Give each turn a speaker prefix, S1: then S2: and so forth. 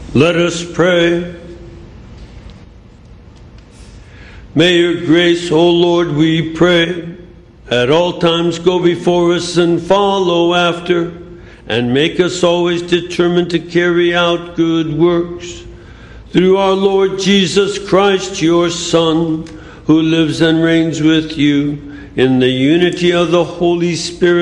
S1: Let us pray. May your grace, O Lord, we pray, at all times go before us and follow after, and make us always determined to carry out good works. Through our Lord Jesus Christ, your Son, who lives and reigns with you in the unity of the Holy Spirit,